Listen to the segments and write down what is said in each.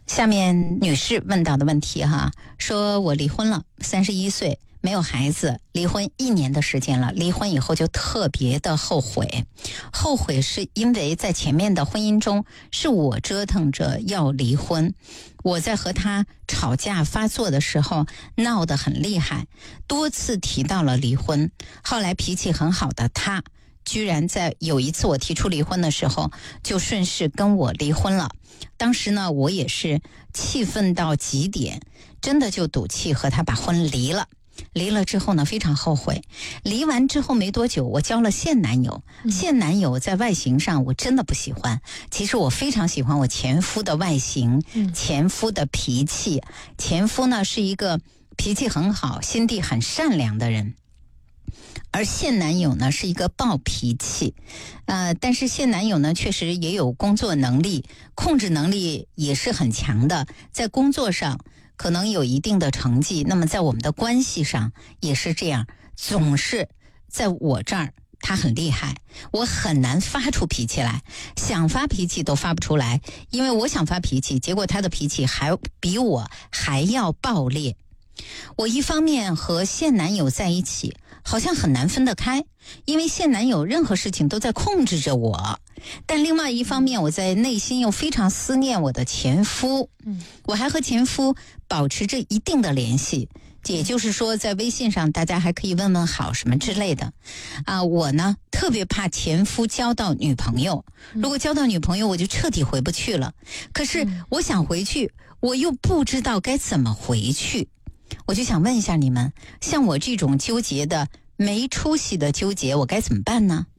下面女士问到的问题哈，说我离婚了，31岁，没有孩子，离婚1年的时间了，离婚以后就特别的后悔，后悔是因为在前面的婚姻中是我折腾着要离婚，我在和他吵架发作的时候闹得很厉害，多次提到了离婚，后来脾气很好的他居然在有一次我提出离婚的时候就顺势跟我离婚了。当时呢我也是气愤到极点，真的就赌气和他把婚离了。离了之后呢非常后悔，离完之后没多久我交了现男友，现男友在外形上我真的不喜欢，其实我非常喜欢我前夫的外形，前夫的脾气，前夫呢是一个脾气很好心地很善良的人，而现男友呢是一个暴脾气，但是现男友呢确实也有工作能力，控制能力也是很强的，在工作上可能有一定的成绩，那么在我们的关系上也是这样，总是在我这儿他很厉害，我很难发出脾气来，想发脾气都发不出来，因为我想发脾气，结果他的脾气还比我还要暴烈。我一方面和现男友在一起好像很难分得开，因为现男友任何事情都在控制着我，但另外一方面我在内心又非常思念我的前夫，我还和前夫保持着一定的联系，也就是说在微信上大家还可以问问好什么之类的我呢特别怕前夫交到女朋友，如果交到女朋友我就彻底回不去了，可是我想回去我又不知道该怎么回去，我就想问一下你们，像我这种纠结的没出息的纠结我该怎么办呢？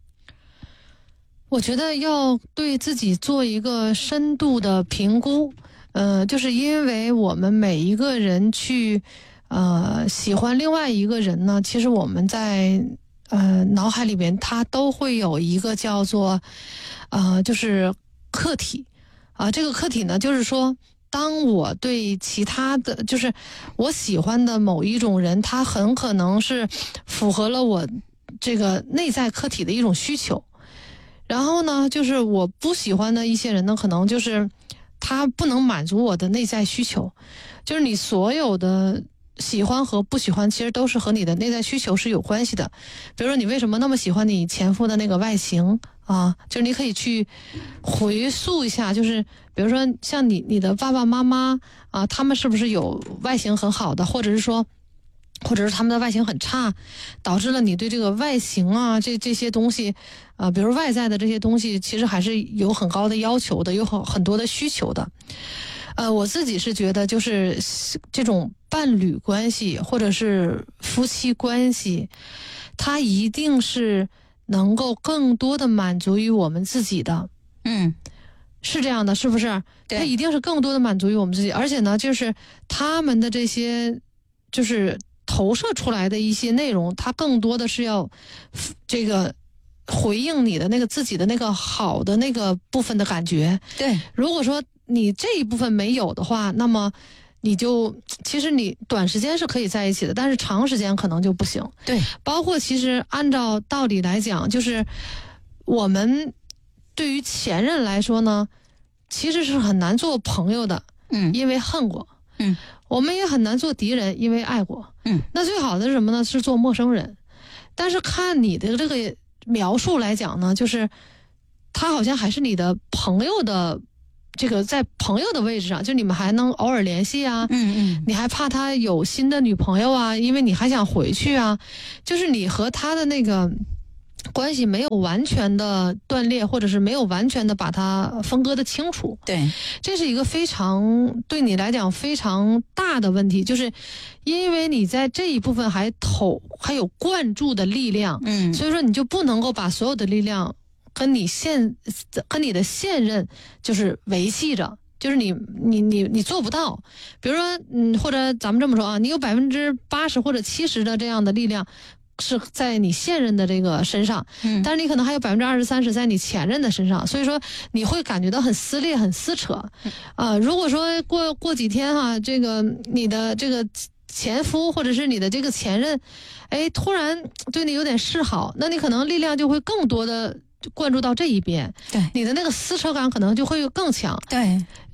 我觉得要对自己做一个深度的评估，就是因为我们每一个人去喜欢另外一个人呢，其实我们在脑海里边它都会有一个叫做就是客体这个客体呢就是说当我对其他的就是我喜欢的某一种人，他很可能是符合了我这个内在客体的一种需求，然后呢就是我不喜欢的一些人呢，可能就是他不能满足我的内在需求，就是你所有的喜欢和不喜欢其实都是和你的内在需求是有关系的。比如说你为什么那么喜欢你前夫的那个外形就是你可以去回溯一下，就是比如说像你的爸爸妈妈他们是不是有外形很好的，或者是他们的外形很差，导致了你对这个外形这些东西比如外在的这些东西其实还是有很高的要求的，有很多的需求的。我自己是觉得就是这种伴侣关系或者是夫妻关系，它一定是能够更多的满足于我们自己的。是这样的，是不是？它一定是更多的满足于我们自己，而且呢就是他们的这些就是投射出来的一些内容，它更多的是要这个回应你的那个自己的那个好的那个部分的感觉。 对， 如果说你这一部分没有的话，那么你就其实你短时间是可以在一起的，但是长时间可能就不行。 对， 包括其实按照道理来讲，就是我们对于前任来说呢，其实是很难做朋友的，因为恨过，我们也很难做敌人，因为爱过，那最好的是什么呢？是做陌生人。但是看你的这个描述来讲呢，就是他好像还是你的朋友的这个在朋友的位置上，就你们还能偶尔联系你还怕他有新的女朋友因为你还想回去就是你和他的那个关系没有完全的断裂，或者是没有完全的把它分割的清楚。 对，这是一个非常对你来讲非常大的问题，就是因为你在这一部分还有灌注的力量，所以说你就不能够把所有的力量跟你的现任就是维系着，就是你做不到。比如说或者咱们这么说你有80%或者70%的这样的力量是在你现任的这个身上，但是你可能还有20%-30%在你前任的身上，所以说你会感觉到很撕裂很撕扯如果说过几天这个你的这个前夫或者是你的这个前任突然对你有点示好，那你可能力量就会更多的灌注到这一边， 对， 你的那个撕扯感可能就会更强。 对，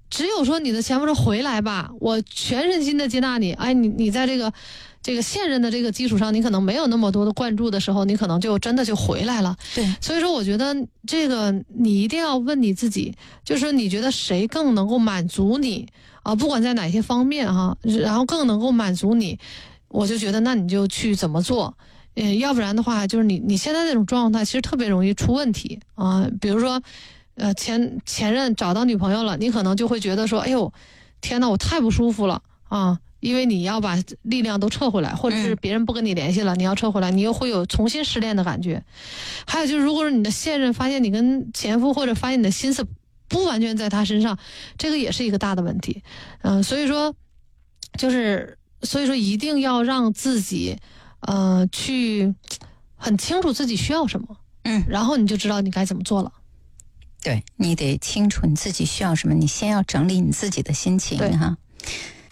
只有说你的前夫说回来吧，我全身心的接纳你，哎，你在这个现任的这个基础上，你可能没有那么多的灌注的时候，你可能就真的就回来了。 对， 所以说我觉得这个你一定要问你自己，就是你觉得谁更能够满足你啊？不管在哪些方面哈，然后更能够满足你，我就觉得那你就去怎么做。要不然的话，就是你现在这种状态其实特别容易出问题啊。比如说，前任找到女朋友了，你可能就会觉得说，哎呦，天哪，我太不舒服了啊！因为你要把力量都撤回来，或者是别人不跟你联系了，你要撤回来，你又会有重新失恋的感觉。还有就是，如果是你的现任发现你跟前夫，或者发现你的心思不完全在他身上，这个也是一个大的问题。所以说一定要让自己去很清楚自己需要什么，然后你就知道你该怎么做了。 对，你得清楚你自己需要什么，你先要整理你自己的心情哈。